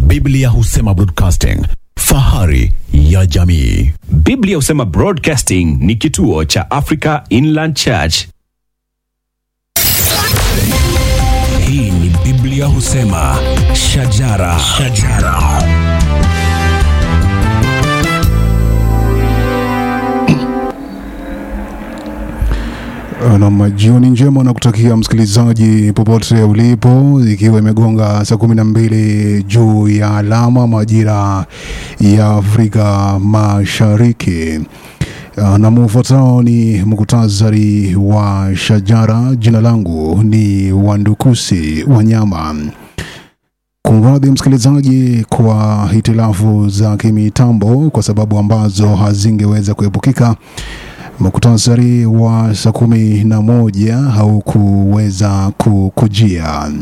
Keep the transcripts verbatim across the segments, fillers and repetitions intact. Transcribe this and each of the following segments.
Biblia husema broadcasting, fahari ya jamii. Biblia husema Broadcasting ni kituo cha Africa Inland Church. Hii ni Biblia husema shajara, shajara. Na majioni njema na kutakia msikilizaji popote ulipo, ikiwa imegonga saa kumi na mbili juu ya alama majira ya Afrika Mashariki. Na mufuatao ni muktasari wa shajara. Jina langu ni Wandukusi Wanyama. Kumradhi msikilizaji kwa hitilafu za kimitambo kwa sababu ambazo hazingeweza kuepukika. Muktasari wa saa kumi na moja haukuweza kukujia.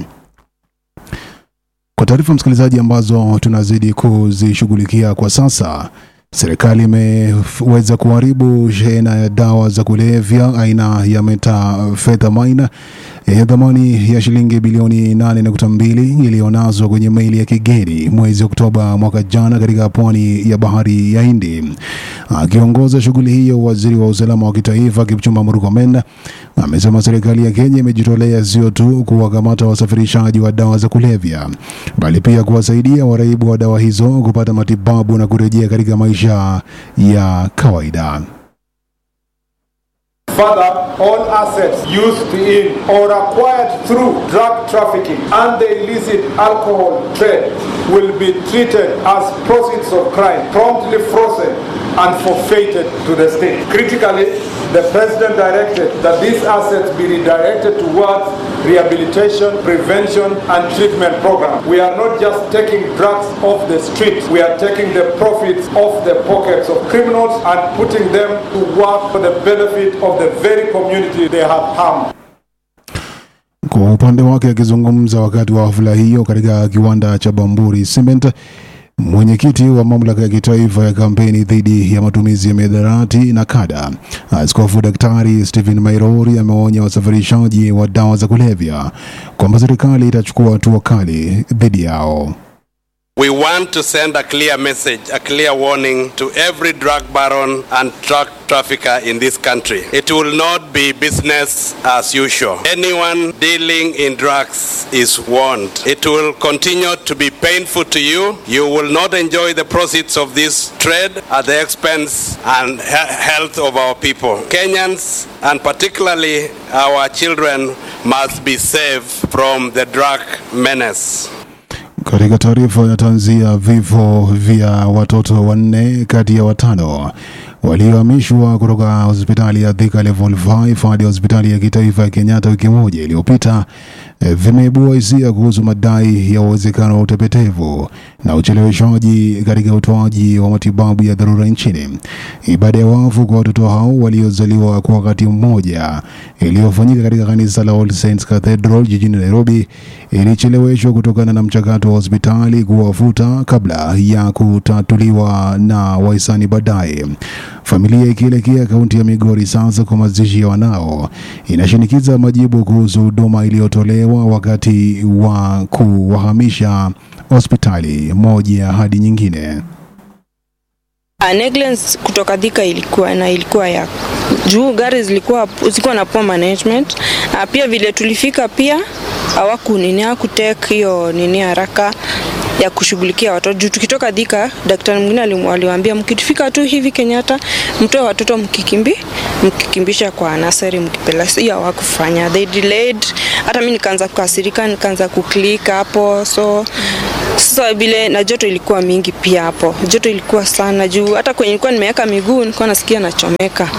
Kwa taarifa msikilizaji ambazo tunazidi kuzishughulikia kwa sasa, serikali imeweza kuharibu shehena ya dawa za kulevya aina ya methamphetamine ya thamani ya shilingi bilioni nane nukta mbili iliyonaswa kwenye meli ya kigeni mwezi Oktoba mwaka jana katika pwani ya bahari ya Hindi. Akiongoza shughuli hiyo, waziri wa usalama wa kitaifa Kipchumba Murkomen amesema serikali ya Kenya imejitolea sio tu kuwakamata wasafirishaji wa dawa za kulevya, bali pia kuwasaidia waraibu wa dawa hizo kupata matibabu na kurejea katika maisha ya kawaida. Further, all assets used in or acquired through drug trafficking and the illicit alcohol trade will be treated as proceeds of crime, promptly frozen and forfeited to the state. Critically, the President directed that these assets be redirected towards rehabilitation, prevention and treatment programs. We are not just taking drugs off the streets, we are taking the profits off the pockets of criminals and putting them to work for the benefit of the very community they have harmed. Kwa upande wake akizungumza wakati wa hafla hiyo katika kiwanda cha Bamburi Cement, mwenyekiti wa mamlaka ya kitaifa ya kampeni dhidi ya matumizi ya mihadarati na kada, Askofu Daktari Stephen Mairori ameonya wasafirishaji wa dawa za kulevya kwamba serikali itachukua hatua kali dhidi yao. We want to send a clear message, a clear warning to every drug baron and drug trafficker in this country. It will not be business as usual. Anyone dealing in drugs is warned. It will continue to be painful to you. You will not enjoy the proceeds of this trade at the expense and he- health of our people. Kenyans, and particularly our children, must be saved from the drug menace. Katika taarifa ya tanzia, vifo vya watoto wanne kati ya watano waliohamishwa kutoka hospitali ya Thika Level five hadi hospitali ya kitaifa ya Kenyatta wiki moja iliyopita vimeibua hisia kuhusu madai ya uwezekano wa utepetevu na ucheleweshaji katika utoaji wa matibabu ya dharura nchini. Ibada ya wafu kwa watoto hao waliozaliwa kwa wakati mmoja iliyofanyika katika kanisa la All Saints Cathedral jijini Nairobi ilicheleweshwa kutokana na mchakato wa hospitali kuwafuta kabla ya kutatuliwa na wahisani baadaye. Familia ikielekea kaunti ya Migori sasa kwa mazishi ya wanao inashinikiza majibu kuhusu huduma iliyotolewa wakati wa kuwahamisha hospitali moja hadi nyingine. A negligence kutoka Thika ilikuwa na ilikuwa ya juu, gari zilikuwa zilikuwa na poor management. A, pia vile tulifika pia hawakunini hakutake hiyo nini haraka ya kushughulikia watoto. Juu tukitoka Thika, daktari mwingine aliwaambia mkifika tu hivi Kenyatta mtoe watoto mkikimbi mkikimbisha kwa nursery mkipeleka. Hiyo hawakufanya, they delayed. Hata mimi nikaanza kukasirika, nikaanza kuclick hapo. So sasa vile na joto ilikuwa mingi pia hapo. Joto ilikuwa sana juu hata kwenye nilikuwa nimeweka miguu nilikuwa nasikia nachomeka.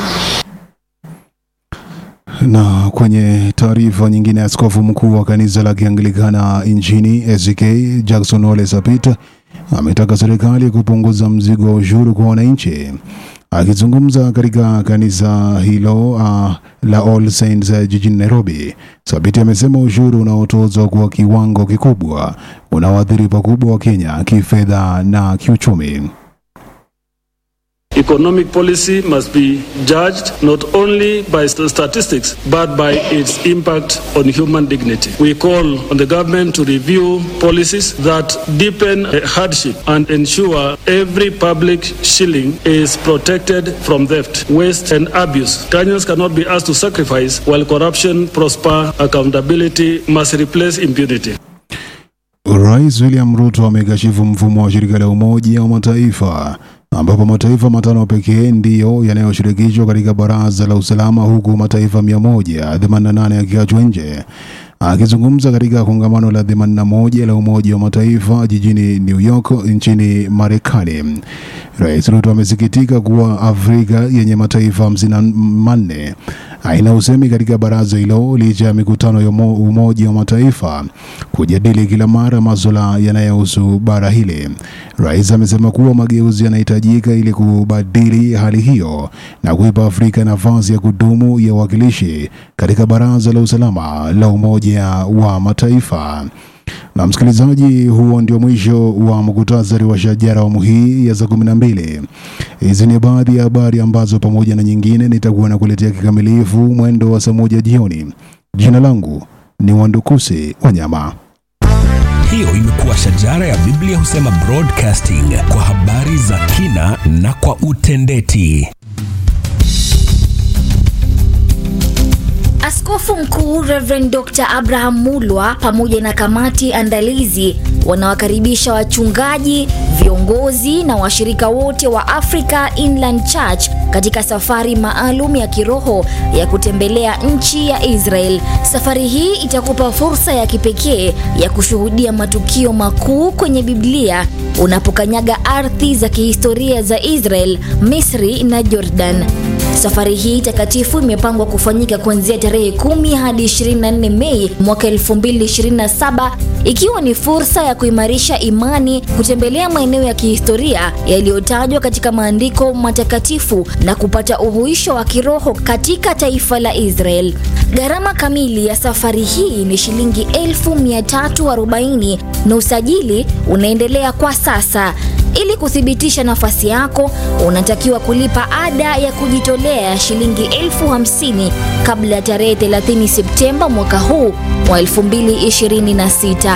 Na kwenye taarifa nyingine, askofu mkuu wa kanisa la Kianglikana nchini A C K Jackson Ole Sapit ametaka serikali kupunguza mzigo wa ushuru kwa wananchi. Akizungumza katika kanisa hilo uh, la All Saints uh, jijini Nairobi, Sapit amesema ushuru unaotozwa kwa kiwango kikubwa unawadhiri pakubwa wa Kenya kifedha na kiuchumi. It Economic policy must be judged not only by statistics but by its impact on human dignity. We call on the government to review policies that deepen hardship and ensure every public shilling is protected from theft, waste and abuse. Kenyans cannot be asked to sacrifice while corruption prosper. Accountability must replace impunity. Rais William Ruto amekashifu mfumo wa shirika la Umoja wa Mataifa ambapo mataifa matano pekee ndiyo yanayoshirikishwa katika Baraza la Usalama huku mataifa mia moja themanini na nane yakiachwa nje. Akizungumza katika kongamano la themanini na moja la Umoja wa Mataifa jijini New York nchini Marekani, Rais Ruto amesikitika kuwa Afrika yenye mataifa hamsini na manne haina usemi katika baraza hilo licha ya mikutano ya Umoja wa Mataifa kujadili kila mara masuala yanayohusu bara hili. Rais amesema kuwa mageuzi yanahitajika ili kubadili hali hiyo na kuipa Afrika nafasi ya kudumu ya uwakilishi katika Baraza la Usalama la Umoja wa Mataifa. Na msikilizaji, huo ndio mwisho wa mkutasari wa Shajara awamu hii ya saa kumi na mbili. Hizi ni baadhi ya habari ambazo pamoja na nyingine nitakuwa nakuletea kikamilifu mwendo wa saa moja jioni. Jina langu ni Wandukusi Wanyama. Hiyo imekuwa Shajara ya Biblia Husema Broadcasting, kwa habari za kina na kwa utendeti. Askofu Mkuu Reverend Doctor Abraham Mulwa pamoja na kamati andalizi wanawakaribisha wachungaji, viongozi na washirika wote wa Africa Inland Church katika safari maalum ya kiroho ya kutembelea nchi ya Israel. Safari hii itakupa fursa ya kipekee ya kushuhudia matukio makuu kwenye Biblia unapokanyaga ardhi za kihistoria za Israel, Misri na Jordan. Safari hii takatifu imepangwa kufanyika kuanzia tarehe kumi hadi ishirini na nne Mei mwaka elfu mbili ishirini na saba, ikiwa ni fursa ya kuimarisha imani, kutembelea maeneo ya kihistoria yaliyotajwa katika maandiko matakatifu na kupata uhuisho wa kiroho katika taifa la Israel. Gharama kamili ya safari hii ni shilingi elfu mia tatu arobaini na usajili unaendelea kwa sasa. Ili kuthibitisha nafasi yako, unatakiwa kulipa ada ya kujitolea ya shilingi elfu hamsini kabla ya tarehe thelathini Septemba mwaka huu wa elfu mbili ishirini na sita.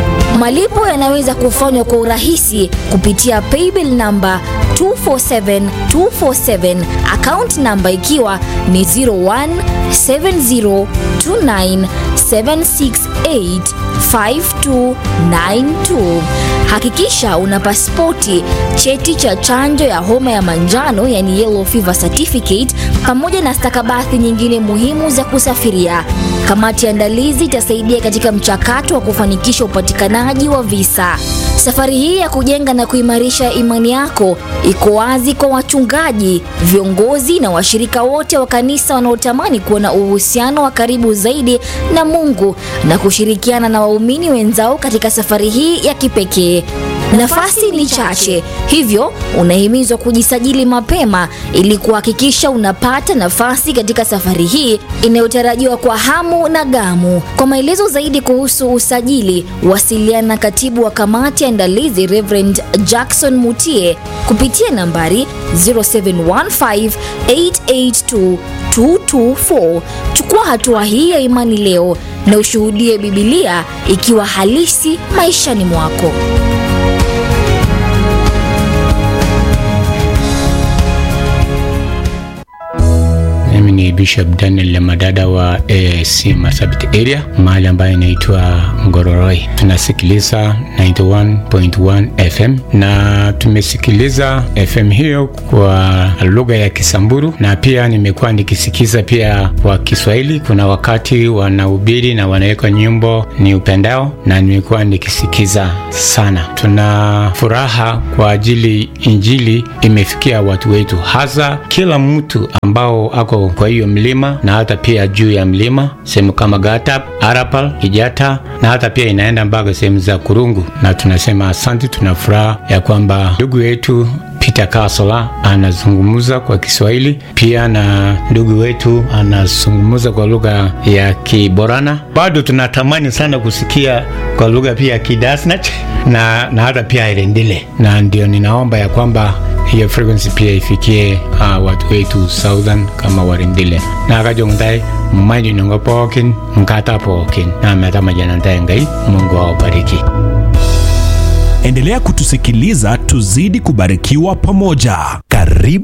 Malipo yanaweza kufanywa kwa urahisi kupitia paybill number two four seven two four seven, account number ikiwa ni zero one seven zero two nine seven six eight five two nine two. Hakikisha una pasipoti, cheti cha chanjo ya homa ya manjano yani yellow fever certificate, pamoja na stakabadhi nyingine muhimu za kusafiria. Kamati andalizi itasaidia katika mchakato wa kufanikisha upatikanaji wa visa. Safari hii ya kujenga na kuimarisha imani yako iko wazi kwa wachungaji, viongozi na washirika wote wa kanisa wanaotamani kuwa na uhusiano wa karibu zaidi na Mungu na kushirikiana na waumini wenzao katika safari hii ya kipekee. Nafasi ni chache, hivyo unahimizwa kujisajili mapema ili kuhakikisha unapata nafasi katika safari hii inayotarajiwa kwa hamu na gamu. Kwa maelezo zaidi kuhusu usajili, wasiliana na katibu wa kamati andalizi Reverend Jackson Mutie kupitia nambari zero seven one five eight eight two two two four. Chukua hatua hii ya imani leo na ushuhudie Biblia ikiwa halisi maishani mwako. Mimi ni Bishop Daniel Lemadada wa A I C Marsabit area, mahali ambayo inaitwa Ngororoi. Tunasikiliza ninety one point one F M na tumesikiliza F M hiyo kwa lugha ya Kisamburu, na pia nimekuwa nikisikiza pia kwa Kiswahili. Kuna wakati wanahubiri na wanaweka nyimbo ni upendao, na nimekuwa nikisikiza sana. Tuna furaha kwa ajili injili imefikia watu wetu, hasa kila mtu ambao ako kwa hiyo mlima na hata pia juu ya mlima, sehemu kama Gatap, Arapal, Kijata na hata pia inaenda mpaka sehemu za Kurungu. Na tunasema asante, tunafuraha ya kwamba ndugu yetu Peter Kasola anazungumza kwa Kiswahili, pia na ndugu wetu anazungumza kwa lugha ya Kiborana. Bado tunatamani sana kusikia kwa lugha pia Kidasnach na na hata pia Irendile, na ndio ninaomba ya kwamba hiyo frequency pia ifikie uh, watu wetu Southern kama Warindile na kajongdai mmaji nungo pokin mkata pokin na meta majana ngai. Mungu awabariki. Endelea kutusikiliza, tuzidi kubarikiwa pamoja. Karibu